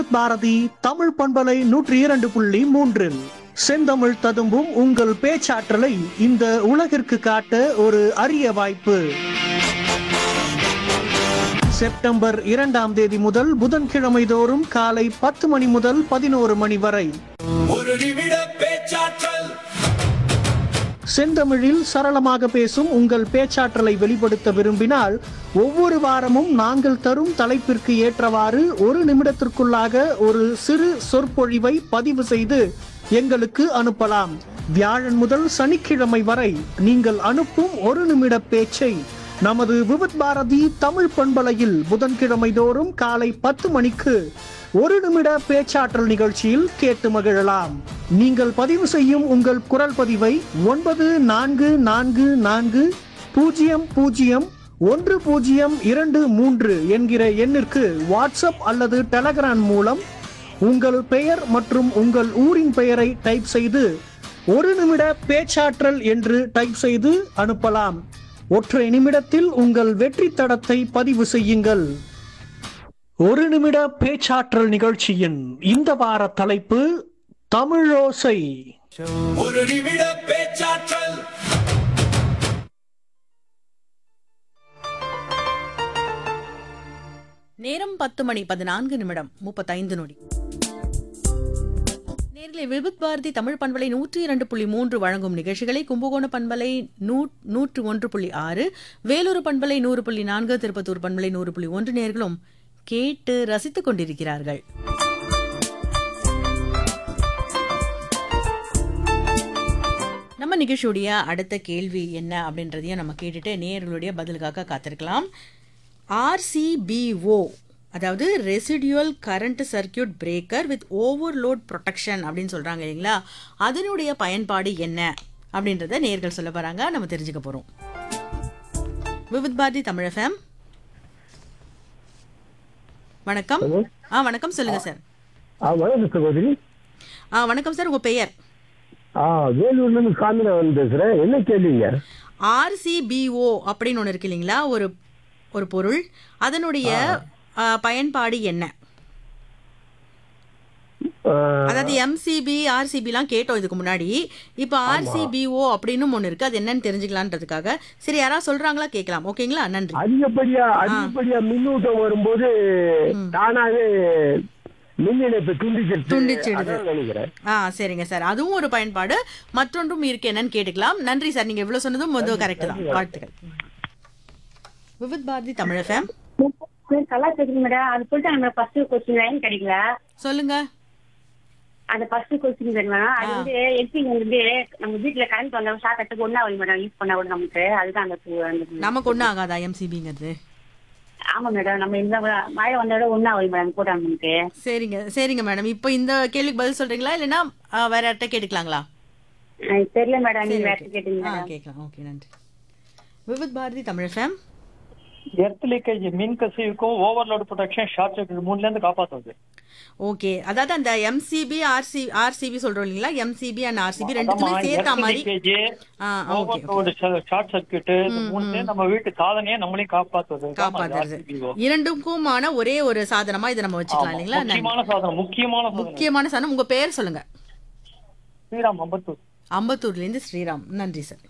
பாரதி தமிழ் பண்பலை 102.3 செந்தமிழ் ததும்பும் உங்கள் பேச்சாற்றலை இந்த உலகிற்கு காட்ட ஒரு அரிய வாய்ப்பு. செப்டம்பர் 2ஆம் தேதி முதல் புதன்கிழமை தோறும் காலை 10 மணி முதல் 11 மணி வரை ஒரு நிமிட பேச்சாற்றல். செந்தமிழில் சரளமாக பேசும் உங்கள் பேச்சாற்றலை வெளிப்படுத்த விரும்பினால் ஒவ்வொரு வாரமும் நாங்கள் தரும் தலைப்பிற்கு ஏற்றவாறு ஒரு நிமிடத்திற்குள்ளாக ஒரு சிறு சொற்பொழிவை பதிவு செய்து எங்களுக்கு அனுப்பலாம். வியாழன் முதல் சனிக்கிழமை வரை நீங்கள் அனுப்பும் ஒரு நிமிட பேச்சை நமது விவித் பாரதி தமிழ் பண்பலையில் புதன்கிழமை தோறும் காலை 10 மணிக்கு ஒரு நிமிட பேச்சாற்றல் நிகழ்ச்சியில் கேட்டு மகிழலாம். நீங்கள் பதிவு செய்யும் உங்கள் குரல் பதிவை 9444001023 என்கிற எண்ணிற்கு வாட்ஸ்அப் அல்லது டெலகிராம் மூலம் உங்கள் பெயர் மற்றும் உங்கள் ஊரின் பெயரை டைப் செய்து ஒரு நிமிட பேச்சாற்றல் என்று டைப் செய்து அனுப்பலாம். ஒற்றை நிமிடத்தில் உங்கள் வெற்றி தடத்தை பதிவு செய்யுங்கள். ஒரு நிமிட பேச்சாற்றல் நிகழ்ச்சியின் இந்த வார தலைப்பு தமிழோசை. ஒரு நிமிட பேச்சாற்றல். நேரம் 10 மணி 14 நிமிடம் 35 நொடி. நேரிலே விவித் பாரதி தமிழ் பண்பலை 102.3 வழங்கும் நிகழ்ச்சிகளை கும்பகோண பண்பலை 101.6, வேலூர் பண்பலை 100.4, திருப்பத்தூர் பண்பலை 100.1 நேர்களும் கேட்டு ரசித்துக் கொண்டிருக்கிறார்கள். நம்ம நிகழ்ச்சியுடைய அடுத்த கேள்வி என்ன அப்படின்றதையும் நம்ம கேட்டுட்டு நேர்களுடைய பதிலுக்காக காத்திருக்கலாம். RCBO, அதாவது residual current circuit breaker with overload protection அப்படின்னு சொல்றாங்க இல்லைங்களா, அதனுடைய பயன்பாடு என்ன அப்படின்றத நேர்கள் சொல்ல போறாங்க, நம்ம தெரிஞ்சுக்க போறோம். விவித் பாரதி தமிழ் FM. வணக்கம். வணக்கம், சொல்லுங்க சார். வணக்கம் சகோதரி. வணக்கம் சார், உங்க பெயர்? வேலூர்ல இருந்து காந்திரவன் பேசுறேன். என்ன கேள்விங்க? RCBO அப்படின்னு ஒன்று இருக்கு இல்லைங்களா, ஒரு பொருள், அதனுடைய பயன்பாடு என்ன? அதாவது MCB RCB எல்லாம் கேட்டோம் இதுக்கு முன்னாடி. இப்போ RCBO அப்படின்னு ஒண்ணு இருக்கு, அது என்னன்னு தெரிஞ்சுக்கலான்றதுக்காக. சரி, யாராவது சொல்றாங்களா கேட்கலாம். ஓகேங்களா, நன்றி. அதிகப்படியா மின்னூட்டம் வரும்போது தானாவே மின் இணைப்பு துண்டிச்சிடுது நினைக்கிறேன். சரிங்க சார், அதுவும் ஒரு பயன்பாடு. மற்றொன்றும் இருக்கு, என்னன்னு கேட்டுக்கலாம். நன்றி சார், நீங்க எவ்வளவு சொன்னதும் கரெக்ட் தான். வாழ்த்துக்கள். விவித் பாரதி தமிழ் FM. மேடம், அது போயிட்டு நம்ம ஃபர்ஸ்ட் கொஸ்டின் லைன் கிடைக்கல. சொல்லுங்க. அந்த ஃபர்ஸ்ட் கொஸ்டின் தெரியுமா, அது வந்து எல்பிங் வந்து நம்ம வீட்டுல கரண்ட் வந்தா ஷார்ட் கட்டுக்கு ஒண்ணா ஆகும் மேடம், யூஸ் பண்ண கூட நமக்கு அதுதான் அந்த நமக்கு ஒன்றும் ஆகாதா MCBங்கிறது? ஆமா மேடம், நம்ம இந்த மழை வந்தோட ஒண்ணா ஆகும் மேடம் போட்டாங்க நமக்கு. சரிங்க மேடம், இப்போ இந்த கேள்விக்கு பதில் சொல்றீங்களா இல்லைன்னா வேற யார்கிட்ட கேட்டுக்கலாங்களா? தெரியல மேடம், நீங்க வேற கேட்டீங்க. கேட்கலாம். ஓகே, நன்றி. Vividh Bharathi Tamil FM. Earth leakage, மின் கசிவுக்கும் ஓவர்லோட் ப்ரொடெக்ஷன், ஷார்ட் சர்க்யூட் மூணுல இருந்து காப்பாத்துது. ஓகே, அதாவது அந்த MCB RCB சொல்றோம் இல்லீங்களா, MCB அண்ட் RCB ரெண்டுத்துமே சேர்த்த மாதிரி. ஷார்ட் சர்க்யூட் மூணுல நம்ம வீட்டு சாதனையை நம்மளே காப்பாத்துறது. இரண்டுக்குமான ஒரே ஒரு சாதனமா இதை நம்ம வச்சுக்கலாம் இல்லீங்களா? முக்கியமான சாதனம். உங்க பேர் சொல்லுங்க. ஸ்ரீராம், அம்பத்தூர்ல இருந்து ஸ்ரீராம். நன்றி சார்.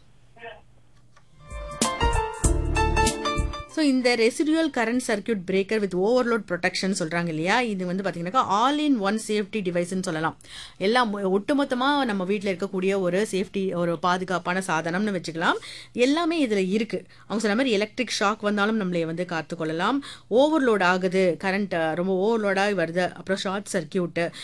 ஸோ இந்த residual current circuit breaker with overload protection சொல்கிறாங்க இல்லையா, இது வந்து பார்த்தீங்கன்னாக்கா ஆல் இன் ஒன் சேஃப்டி டிவைஸ்ன்னு சொல்லலாம். எல்லாம் ஒட்டுமொத்தமாக நம்ம வீட்டில் இருக்கக்கூடிய ஒரு சேஃப்டி, ஒரு பாதுகாப்பான சாதனம்னு வச்சுக்கலாம். எல்லாமே இதில் இருக்குது. அவங்க சொன்ன மாதிரி எலக்ட்ரிக் ஷாக் வந்தாலும் நம்மளை வந்து காத்துக்கொள்ளலாம். ஓவர்லோட் ஆகுது, கரண்ட் ரொம்ப ஓவர்லோடாக வருது, அப்புறம் ஷார்ட் சர்க்கியூட்டு,